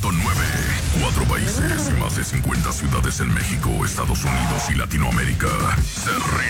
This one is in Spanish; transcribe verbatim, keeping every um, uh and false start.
punto nueve. Cuatro países y más de cincuenta ciudades en México, Estados Unidos y Latinoamérica. Se